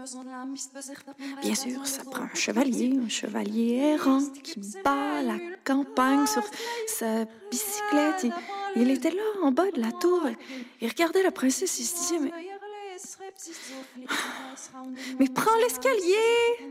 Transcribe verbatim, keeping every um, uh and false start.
Bien sûr, ça prend un chevalier, un chevalier errant qui bat la campagne sur sa bicyclette. Et, il était là, en bas de la tour. Il regardait la princesse et il se disait, mais, mais prends l'escalier!